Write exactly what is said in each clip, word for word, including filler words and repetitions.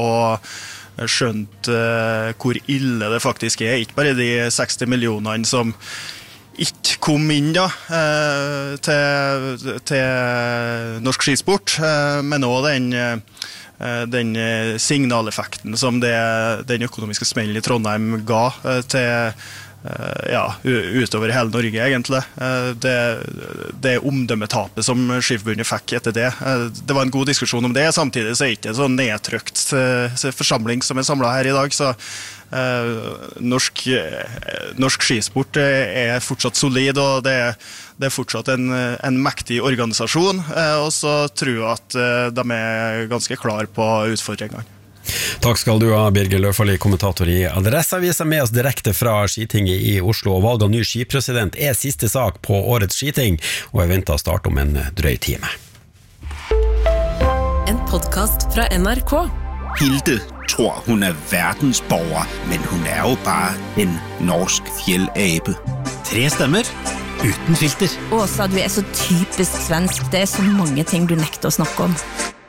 og skjønt uh, hvor ille det faktisk er, ikke bare de seksti millionene som ikke kom inn da, uh, til, til norsk skisport, uh, men også den, uh, den signaleffekten som det, den økonomiske smellen i Trondheim ga uh, til ja, utover hele Norge egentlig. Det, det omdømmetapet som Skiforbundet fikk etter det. Det var en god diskusjon om det, samtidig så er det ikke en sånn nedtrykt forsamling som er samlet her i dag, så norsk, norsk skisport er fortsatt solid, og det, det er fortsatt en, en mektig organisasjon, og så tror jeg at de er ganske klar på utfordringene. Takk skal du ha, Birger Løfaldli, kommentator i Adresseavisen, med oss direkte fra Skitinget i Oslo. Og valg av ny skipresident er siste sak på årets skiting, og jeg venter å starte om en drøy time. En podcast fra N R K. Hilde tror hun er verdensborger, men hun er jo bare en norsk fjellape. Tre stemmer, uten filter. Åsa, du er så typisk svensk. Det er så mange ting du nekter å snakke om.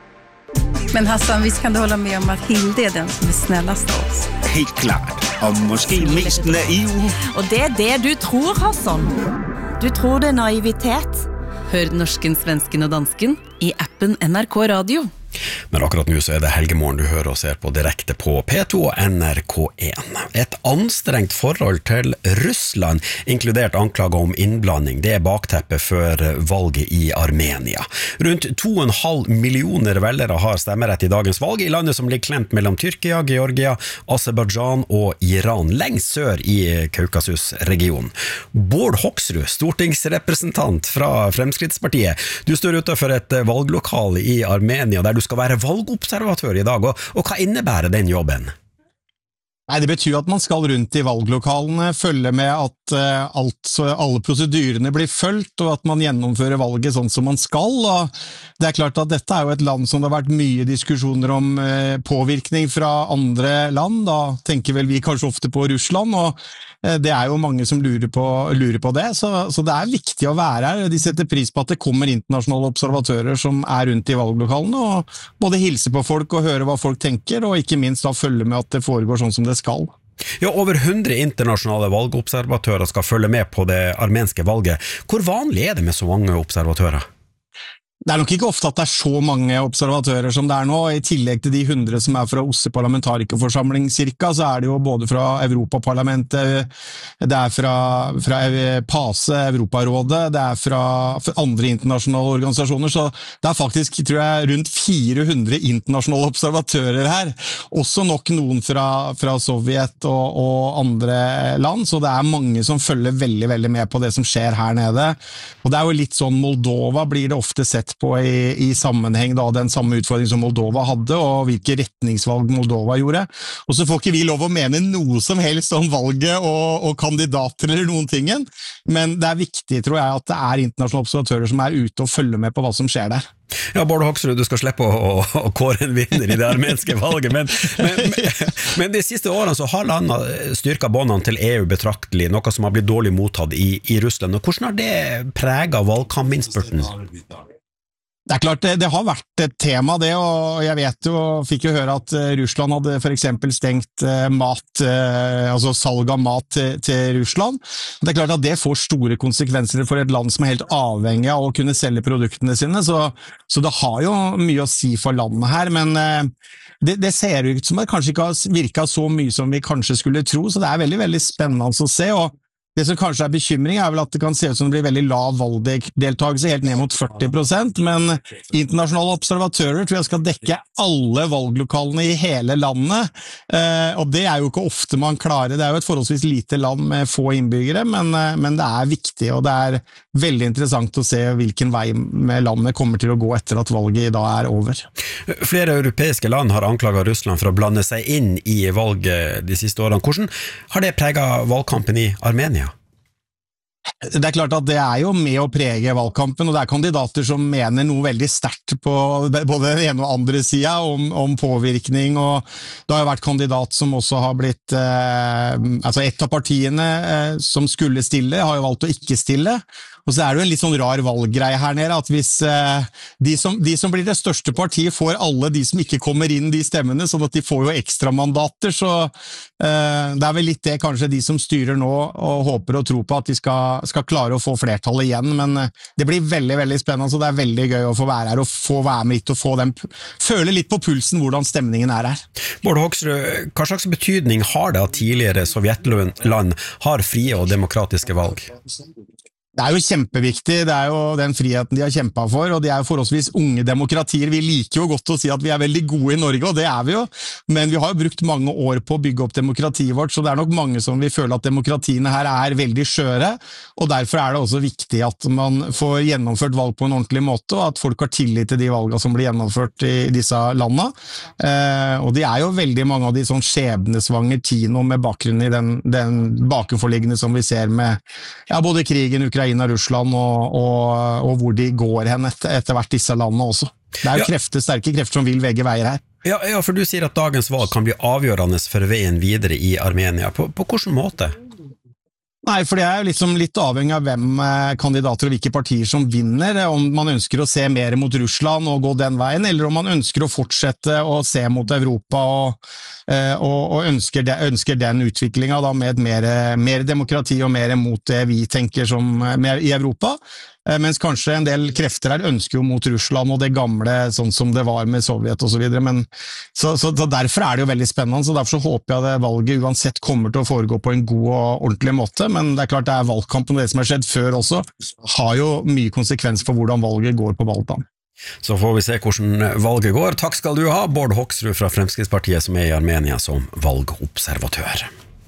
Men Hassan, visst kan du hålla med om att Hilde är den som är snällast av oss? Helt klart, og måske mest naiv. Og det er det du tror, Hassan. Du tror det er naivitet. Hør norsken, svensken og dansken i appen N R K Radio. Men akkurat nå så er det helgemorgen du hører og ser på direkte på P to og N R K en. Et anstrengt forhold til Russland, inkludert anklager om innblanding, det er bakteppet før valget i Armenia. Rundt to og en halv millioner velgere har stemmerett i dagens valg, i landet som ligger klemt mellom Tyrkia, Georgia, Aserbajdsjan og Iran, lengst sør i Kaukasus-regionen. Bård Hoksrud, stortingsrepresentant fra Fremskrittspartiet, du står utenfor et valglokale i Armenia, der du skal være valgobservatør i dag, og, og hva innebærer den jobben? Nei, det betyr at man skal rundt i valglokalene, følge med at uh, alt, alle prosedyrene blir fulgt, og at man gjennomfører valget sånn som man skal. Og det er klart at dette er jo et land som det har vært mye diskusjoner om uh, påvirkning fra andre land. Da tenker vel vi kanskje ofte på Russland, og uh, det er jo mange som lurer på, lurer på det. Så, så det er viktig å være her. De setter pris på at det kommer internasjonale observatører som er rundt i valglokalene, og både hilse på folk og høre hva folk tenker, og ikke minst da følge med at det foregår sånn som det skal. Ja, over hundre internasjonale valgobservatører skal følge med på det armenske valget. Hvor vanlig er det med så mange observatører? Det er nok ikke ofte at det er så mange observatører som det er nå. I tillegg til de hundre som er fra O S S E parlamentarikerforsamling cirka, så er det jo både fra Europaparlamentet, det er fra, fra PASE, Europarådet, det er fra andre internasjonale organisasjoner, så det er faktisk, tror jeg, rundt fire hundre internasjonale observatører her. Også nok noen fra, fra Sovjet og, og andre land, så det er mange som følger veldig, veldig med på det som skjer her nede. Og det er jo litt sånn, Moldova blir det ofte sett på i, i sammenheng da, den samme utfordring som Moldova hadde, og hvilke retningsvalg Moldova gjorde. Og så får ikke vi lov å mene noe som helst om valget og, og kandidater eller noen tingen, men det er viktig, tror jeg, at det er internasjonale observatører som er ute og følger med på hva som skjer der. Ja, Bård Hoksrud, du skal slippe å, å, å kåre en vinner i det armenske valget, men, men, men, men de siste årene så har landet styrket båndene til E U betraktelig, noe som har blitt dårlig mottatt i, i Russland. Og hvordan har det preget valgkampinnspurten? Det er klart, det, det har vært et tema det, og jeg vet jo, fikk jo høre at Russland hadde for eksempel stengt mat, altså salg av mat til, til Russland. Det er klart at det får store konsekvenser for et land som er helt avhengig av å kunne selge produktene sine, så, så det har jo mye å si for landet her, men det, det ser ut som det kanskje ikke har virket så mye som vi kanskje skulle tro, så det er veldig, veldig spennende å se, og det som kanskje er bekymring er vel at det kan se ut som det blir veldig lav valgdeltagelse, helt ned mot førti prosent, men internasjonale observatører tror jeg skal dekke alle valglokalene i hele landet, og det er jo ikke ofte man klarer. Det er jo et forholdsvis lite land med få innbyggere, men, men det er viktig, og det er veldig interessant å se hvilken vei med landet kommer til å gå etter at valget da er over. Flere europeiske land har anklaget Russland for å blande seg inn i valget de siste årene. Hvordan har det preget valgkampen i Armenia? Det er klart at det er jo med å prege valgkampen, og det er kandidater som mener noe veldig sterkt på både den ene og andre siden om, om påvirkning, og det har jo vært kandidat som også har blitt eh, altså et av partiene eh, som skulle stille har jo valgt å ikke stille, Og så er det jo en litt sånn rar valggreie her nede, at hvis eh, de, som, de som blir det største partiet får alle de som ikke kommer inn de stemmene, sånn at de får jo ekstra mandater, så eh, det er vel litt det kanskje de som styrer nå og håper og tror på at de skal, skal klare å få flertallet igjen, men eh, det blir veldig, veldig spennende, så det er veldig gøy å få være her og få være med litt og få dem, føle litt på pulsen hvordan stemningen er her. Bård Hoksrud, hva slags betydning har det at tidligere Sovjetland har frie og demokratiske valg? Det er jo kjempeviktig, det er jo den friheten de har kjempet for, og de er jo forholdsvis unge demokratier. Vi liker jo godt å si at vi er veldig gode i Norge, og det er vi jo, men vi har jo brukt mange år på å bygge opp demokratiet vårt, så det er nok mange som vil føle at demokratiene her er veldig skjøre, og derfor er det også viktig at man får gjennomført valg på en ordentlig måte, og at folk har tillit til de valgene som blir gjennomført i disse landene. Eh, og de er jo veldig mange av de sånn skjebnesvanger Tino med bakgrunn i den, den bakenforliggende som vi ser med ja, både krigen, Ukraina, Ukraina, Russland og, og, og hvor de går hen etter, etter hvert disse landene også. Det er jo krefter, sterke krefter som vil begge veier her. Ja, ja, for du sier at dagens valg kan bli avgjørende for veien videre i Armenia. På, på hvilken måte? Nei, for det er jo liksom litt avhengig av hvem kandidater og hvilke partier som vinner, om man ønsker å se mer mot Russland og gå den veien, eller om man ønsker å fortsette å se mot Europa og, og, og ønsker, de, ønsker den utviklingen da med et mer, mer demokrati og mer mot det vi tenker som i Europa. Mens kanskje en del krefter her ønsker jo mot Russland og det gamle, sånn som det var med Sovjet og så videre, men så, så, så derfor er det jo veldig spennende, så derfor så håper jeg det valget uansett kommer til å foregå på en god og ordentlig måte, men det er klart det er valgkampen og det som har skjedd før også, har jo mye konsekvens for hvordan valget går på valgdagen. Så får vi se hvordan valget går. Takk skal du ha, Bård Hoksrud fra Fremskrittspartiet som er i Armenia som valgobservatør.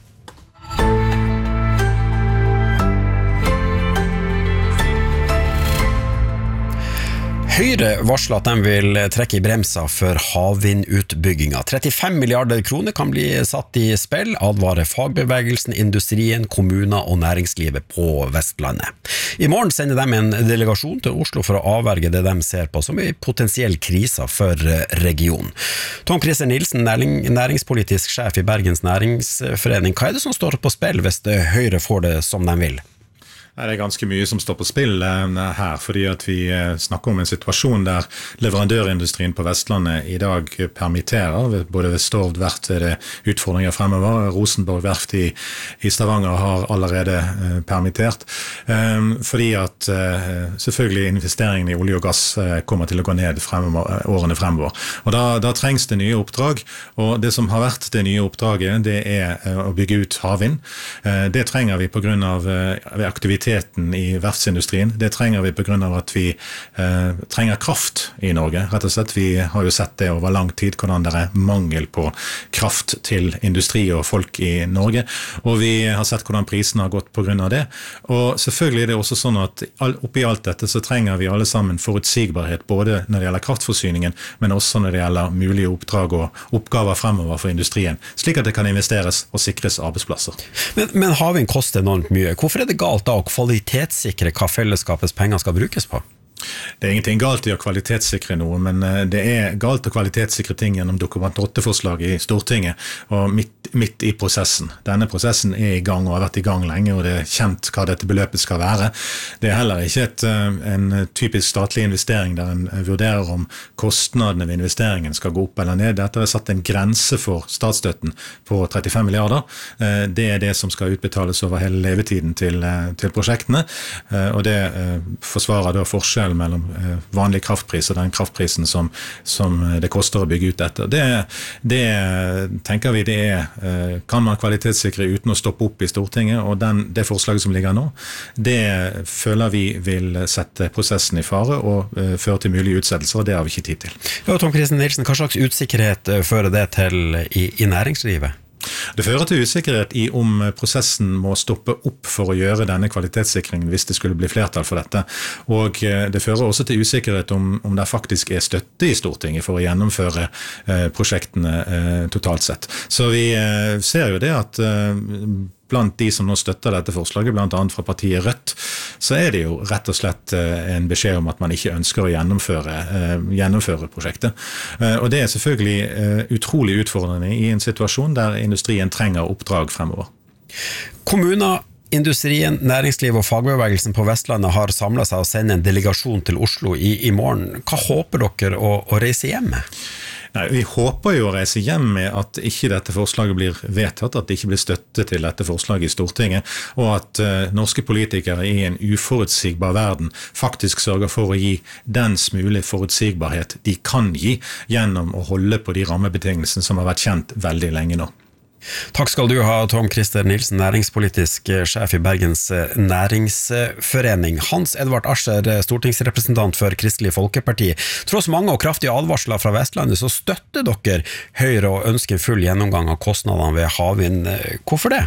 Høyre varsler at de vil trekke i bremsa for havvindutbygginga. trettifem milliarder kroner kan bli satt i spill, advarer fagbevegelsen, industrien, kommuner og næringslivet på Vestlandet. I morgen sender de en delegasjon til Oslo for å avverge det de ser på som en potensiell krise for regionen. Tom Christer Nilsen, næringspolitisk sjef i Bergens Næringsforening, hva er det som står på spill hvis Høyre får det som de vil? Det er ganske mye som står på spill her, fordi at vi snakker om en situasjon der leverandørindustrien på Vestlandet i dag permitterer. Både ved Stord verft er det utfordringer fremover. Rosenborg verft i, i Stavanger har allerede uh, permittert. Um, fordi at uh, selvfølgelig investeringene i olje og gass uh, kommer til å gå ned fremover, uh, årene fremover. Og da, da trengs det nye oppdrag, og det som har vært det nye oppdraget, det er uh, å bygge ut havvind. Uh, det trenger vi på grunn av uh, aktivitet i verftsindustrien. Det trenger vi på grunn av at vi eh, trenger kraft i Norge. Rett og slett, vi har jo sett det over lang tid, hvordan det er mangel på kraft til industri og folk i Norge, og vi har sett hvordan prisene har gått på grunn av det. Og selvfølgelig er det også sånn at oppi alt dette så trenger vi alle sammen forutsigbarhet, både når det gjelder kraftforsyningen, men også når det gjelder mulige oppdrag og oppgaver fremover for industrien, slik at det kan investeres og sikres arbeidsplasser. Men, men havvind koster enormt mye. Hvorfor er det galt da å kvalitetssikre hva fellesskapets penger skal brukes på? Det er ingenting galt i å kvalitetssikre noe, men det er galt å kvalitetssikre ting gjennom Dokument åtte-forslag i Stortinget, og midt, midt i prosessen. Denne prosessen er i gang og har vært i gang lenge, og det er kjent hva dette beløpet skal være. Det er heller ikke et, en typisk statlig investering der en vurderer om kostnadene ved investeringen skal gå opp eller ned. Dette er satt en grense for statsstøtten på trettifem milliarder. Det er det som skal utbetales over hele levetiden til, til prosjektene, og det forsvarer da forskjell mellom vanlig kraftpris og den kraftprisen som, som det koster å bygge ut dette. Det, det tenker vi det er, kan man kvalitetssikre uten å stoppe opp i Stortinget, og den, det forslaget som ligger nå, det føler vi vil sette prosessen i fare og uh, føre til mulige utsettelser, og det har vi ikke tid til. Ja, Tom Christer Nilsen, hva slags usikkerhet fører det til i, i næringslivet? Det fører til usikkerhet i om prosessen må stoppe opp for å gjøre denne kvalitetssikringen hvis det skulle bli flertall for dette. Og det fører også til usikkerhet om, om det faktisk er støtte i Stortinget for å gjennomføre eh, prosjektene eh, totalt sett. Så vi eh, ser jo det at eh, blant de som nå støtter dette forslaget, blant annet fra partiet Rødt, så er det jo rett og slett en beskjed om at man ikke ønsker å gjennomføre, gjennomføre prosjektet. Og det er selvfølgelig utrolig utfordrende i en situasjon der industrien trenger oppdrag fremover. Kommuner Industrien, næringsliv og fagbevegelsen på Vestlandet har samlet seg og sendt en delegasjon til Oslo i, i morgen. Hva håper dere å, å reise hjem med? Nei, vi håper jo å reise hjem med at ikke dette forslaget blir vedtatt, at det ikke blir støtte til dette forslaget i Stortinget, og at uh, norske politikere i en uforutsigbar verden faktisk sørger for å gi den smule forutsigbarhet de kan gi gjennom å holde på de rammebetingelsene som har vært kjent veldig lenge nå. Takk skal du ha, Tom Christer Nilsen, næringspolitisk sjef i Bergens Næringsforening. Hans Edvard Ascher, stortingsrepresentant for Kristelig Folkeparti. Tross mange og kraftige advarsler fra Vestlandet, så støtter dere Høyre og ønsker full gjennomgang av kostnadene ved havvind. Hvorfor det?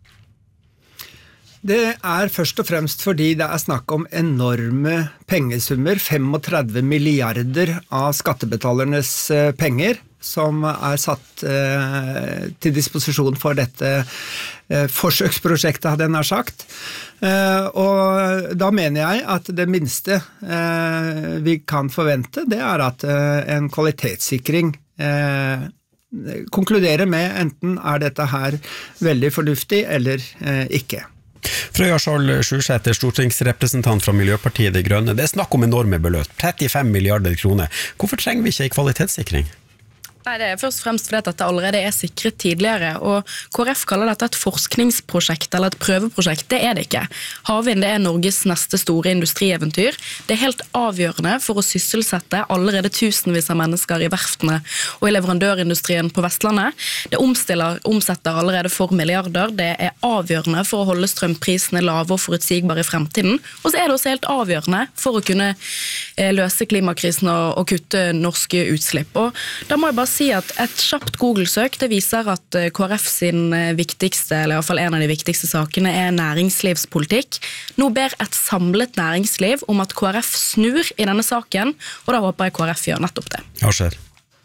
Det er først og fremst fordi det er snakk om enorme pengesummer, femogtredve milliarder av skattebetalernes penger, som er satt eh, til disposisjon for dette eh, forsøksprosjektet, hadde jeg nær sagt. Eh, og da mener jeg at det minste eh, vi kan forvente, det er at eh, en kvalitetssikring eh, konkluderer med enten er dette her veldig fornuftig eller eh, ikke. Frøya Skjold Sjursæter, stortingsrepresentant fra Miljøpartiet De Grønne. Det er snakk om enorme beløp, trettifem milliarder kroner. Hvorfor trenger vi ikke en kvalitetssikring? Nei, det er først og fremst fordi at dette allerede er sikret tidligere, og K R F kaller dette et forskningsprosjekt eller et prøveprosjekt. Det er det ikke. Havvind det er Norges neste store industrieventyr. Det er helt avgjørende for å sysselsette allerede tusenvis av mennesker i verftene og i leverandørindustrien på Vestlandet. Det omstiller, omsetter allerede for milliarder. Det er avgjørende for å holde strømprisene lave og forutsigbare i fremtiden. Og så er det også helt avgjørende for å kunne løse klimakrisen og, og kutte norske utslipp. Og da må jeg bare si at et kjapt Google-søk det viser at K R F sin viktigste, eller i hvert fall en av de viktigste sakene, er næringslivspolitikk. Nå ber et samlet næringsliv om at K R F snur i denne saken, og da håper jeg K R F gjør nettopp det. Hva skjer?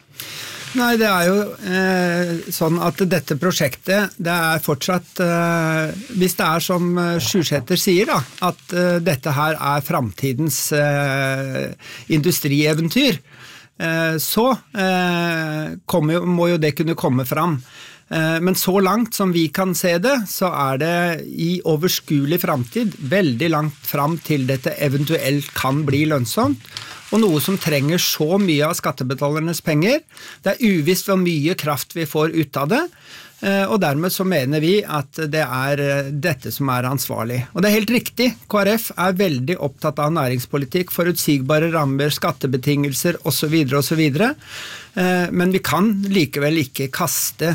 Nei, det er jo eh, sånn at dette prosjektet, det er fortsatt, eh, hvis det er som Sjursæter sier da, at eh, dette her er fremtidens eh, industrieventyr, så eh, kommer jo, må jo det kunne komme fram. Eh, men så langt som vi kan se det, så er det i overskuelig fremtid veldig langt fram til dette eventuelt kan bli lønnsomt, og noe som trenger så mye av skattebetalernes penger. Det er uvisst hvor mye kraft vi får ut av det, og dermed så mener vi at det er dette som er ansvarlig. Og det er helt riktig, K R F er veldig opptatt av næringspolitikk, forutsigbare rammer, skattebetingelser osv. osv. Men vi kan likevel ikke kaste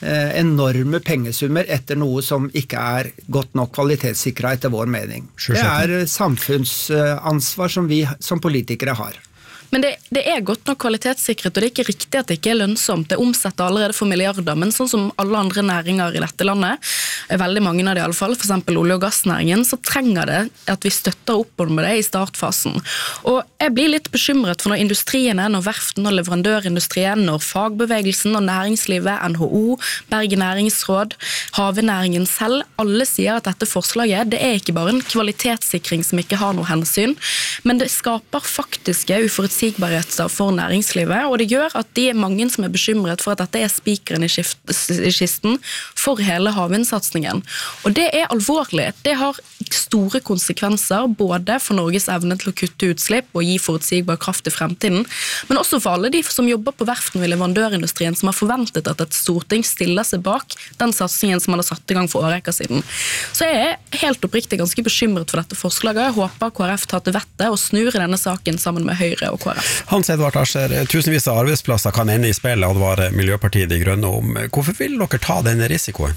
enorme pengesummer etter noe som ikke er godt nok kvalitetssikret etter vår mening. Det er samfunnsansvar som vi som politikere har. Men det, det er godt nok kvalitetssikret, og det er ikke riktig at det ikke er lønnsomt. Det omsetter allerede for milliarder, men sånn som alle andre næringer i dette landet, veldig mange av det i alle fall, for eksempel olje- og gassnæringen, så trenger det at vi støtter opp med det i startfasen. Og jeg blir litt bekymret for når industriene, når verften og leverandørindustrien, når fagbevegelsen og næringslivet, N H O, Bergen Næringsråd, havnæringen selv, alle sier at dette forslaget, det er ikke bare en kvalitetssikring som ikke har noe hensyn, men det skaper faktiske uforutsigbarhet for næringslivet, og det gjør at de er mange som er bekymret for at dette er spikeren i, i kisten for hele havvindsatsningen. Og det er alvorlig. Det har store konsekvenser både for Norges evne til å kutte utslipp og gi forutsigbar kraft i fremtiden, men også for alle de som jobber på verften og i leverandørindustrien som har forventet at et storting stiller seg bak den satsingen som man har satt i gang for årrekker siden. Så jeg er helt oppriktig ganske bekymret for dette forslaget. Jeg håper K R F tar til vettet og snur i denne saken sammen med Høyre og K R F. Hans Edvard Ascher, tusenvis av arbeidsplasser kan ende i spill, advarer Miljøpartiet De Grønne om. Hvorfor vil dere ta denne risikoen?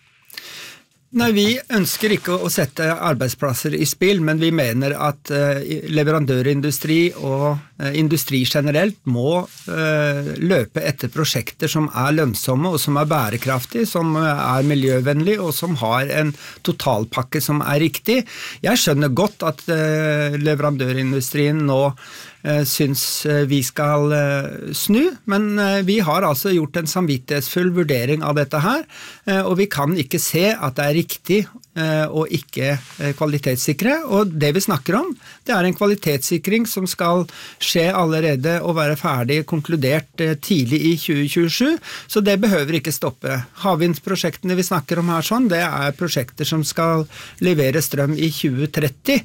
Nei, vi ønsker ikke å sette arbeidsplasser i spill, men vi mener at uh, leverandørindustri og uh, industri generelt må uh, løpe etter prosjekter som er lønnsomme og som er bærekraftige, som er miljøvennlige og som har en totalpakke som er riktig. Jeg skjønner godt at uh, leverandørindustrien nå syns vi skal snu, men vi har altså gjort en samvittighetsfull vurdering av dette her, og vi kan ikke se at det er riktig å ikke kvalitetssikre, og det vi snakker om, det er en kvalitetssikring som skal skje allerede og være ferdig konkludert tidlig i tjue tjuesju, så det behøver ikke stoppe. Havvindsprosjektene vi snakker om her sånn, det er prosjekter som skal levere strøm i tjue tretti,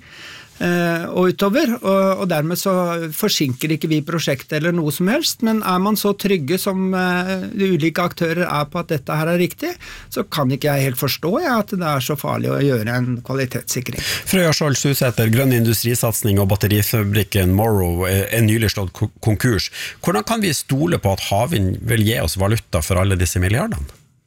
og utover, og, og dermed så forsinker ikke vi prosjektet eller noe som helst, men er man så trygge som uh, de ulike aktører er på at dette her er riktig, så kan ikke jeg helt forstå ja, at det er så farlig å gjøre en kvalitetssikring. Frøya Skjold-Susæter, grønn industrisatsning og batterifabrikken Morrow er nylig slått konkurs. Hvordan kan vi stole på at havvind vil gi oss valuta for alle disse milliardene?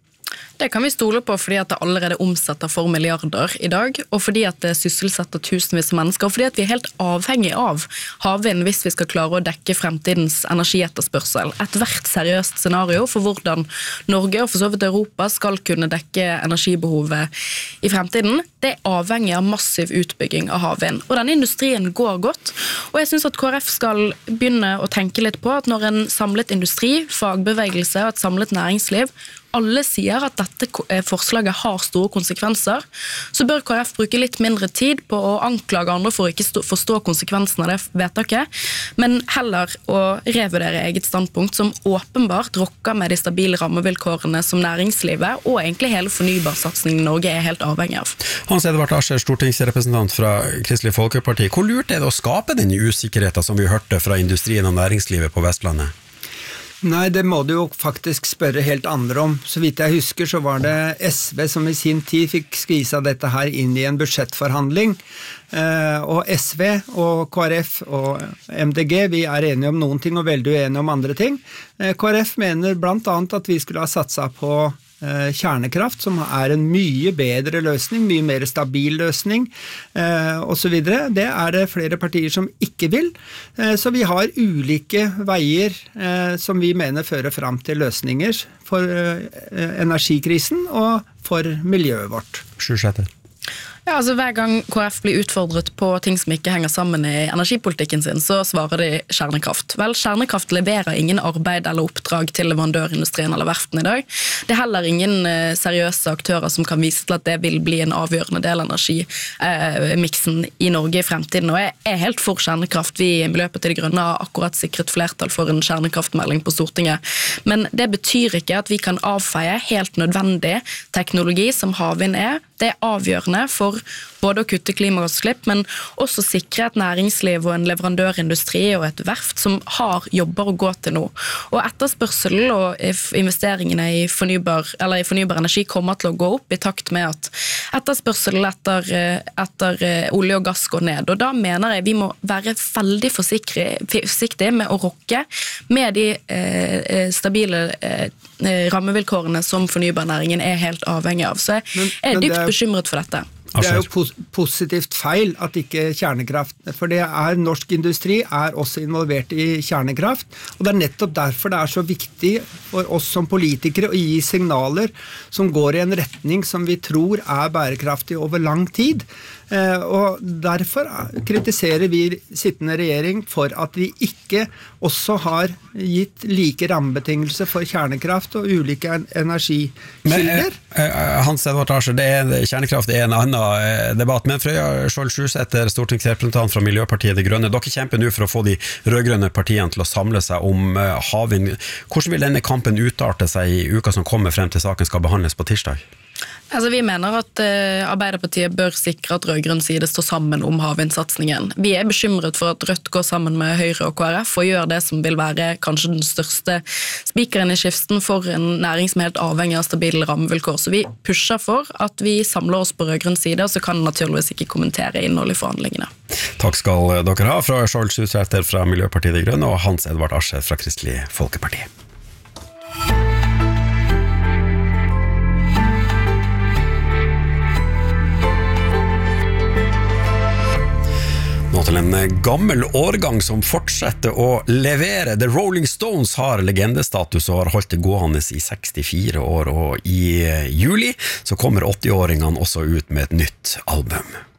Det kan vi stole på fordi at det allerede omsetter for milliarder i dag, og fordi at det sysselsetter tusenvis av mennesker, og fordi at vi er helt avhengig av havvind hvis vi skal klare å dekke fremtidens energietterspørsel. Et hvert seriøst scenario for hvordan Norge og for så vidt Europa skal kunne dekke energibehovet i fremtiden, det er avhengig av massiv utbygging av havvind. Og denne industrien går godt, og jeg synes at K R F skal begynne å tenke litt på at når en samlet industri, fagbevegelse og et samlet næringsliv alle sier at dette forslaget har store konsekvenser, så bør K R F bruke litt mindre tid på å anklage andre for å ikke stå, forstå konsekvensene av det vedtaket, men heller å revurdere eget standpunkt som åpenbart rokker med de stabile rammevilkårene som næringslivet og egentlig hele fornybarsatsningen Norge er helt avhengig av. Hans Edvard Ascher, stortingsrepresentant fra Kristelig Folkeparti. Hvor lurt er det å skape denne usikkerheten som vi hørte fra industrien og næringslivet på Vestlandet? Nei, det må du jo faktisk spørre helt andre om. Så vidt jeg husker så var det S V som i sin tid fikk skvisa dette her inn i en budsjettforhandling. Eh, og S V og K R F og M D G, vi er enige om noen ting og veldig uenige om andre ting. Eh, K R F mener blant annet at vi skulle ha satset på kjernekraft, som er en mye bedre løsning, mye mer stabil løsning, eh, og så videre. Det er det flere partier som ikke vil. Eh, så vi har ulike veier eh, som vi mener fører fram til løsninger for eh, energikrisen og for miljøet vårt. Skjold-Sæther. Ja, altså Hver gang K R F blir utfordret på ting som ikke henger sammen i energipolitikken sin, så svarer de kjernekraft. Vel, kjernekraft leverer ingen arbeid eller oppdrag til leverandørindustrien eller verften i dag. Det er heller ingen eh, seriøse aktører som kan vise til at det vil bli en avgjørende del av energimiksen eh, i Norge i fremtiden. Og jeg er helt for kjernekraft. Vi i Miljøpartiet De Grønne har akkurat sikret flertall for en kjernekraftmelding på Stortinget. Men det betyr ikke at vi kan avfeie helt nødvendig teknologi som havvind er. Det er avgjørende for både å kutte klimagassutslipp, men også sikre et næringsliv og en leverandørindustri og et verft som har jobber å gå til nå. Og etterspørselen og investeringene i fornybar, eller i fornybar energi kommer til å gå opp i takt med at etterspørselen etter, etter olje og gass går ned. Og da mener jeg vi må være veldig forsiktige med å rokke med de eh, stabile eh, rammevilkårene som fornybarnæringen er helt avhengig av. Så jeg er dypt bekymret for dette. Det er jo pos positivt feil at ikke kjernekraft, for det er norsk industri er også involvert i kjernekraft, og det er nettopp derfor det er så viktig for oss som politikere å gi signaler som går i en retning som vi tror er bærekraftig over lang tid. Eh, og derfor kritiserer vi sittende regjering for at de ikke også har gitt like rammebetingelser for kjernekraft og ulike energikilder. Men, eh, Hans Edvard Ascher, det er, kjernekraft er en annen debatt, men Frøya Skjold-Susæter, stortingsrepresentant fra Miljøpartiet De Grønne, dere kjemper nå for å få de rødgrønne partiene til å samle seg om havvind. Hvordan vil denne kampen utarte seg i uka som kommer frem til saken skal behandles på tirsdag? Altså, vi mener at uh, Arbeiderpartiet bør sikre at rødgrønn side står sammen om havvindsatsningen. Vi er bekymret for at Rødt går sammen med Høyre og K R F og gjør det som vil være kanskje den største spikeren i skiften for en næring som er helt avhengig av stabile rammevilkår. Så vi pusher for at vi samler oss på rødgrønn side, og så kan naturligvis ikke kommentere innhold i forhandlingene. Takk skal dere ha, fra Skjold-Susæter fra Miljøpartiet De Grønne og Hans Edvard Ascher fra Kristelig Folkeparti. Nå til en gammel årgang som fortsetter å levere. The Rolling Stones har legendestatus og har holdt det gående i sekstifire år, og i juli så kommer åtti-åringene også ut med et nytt album.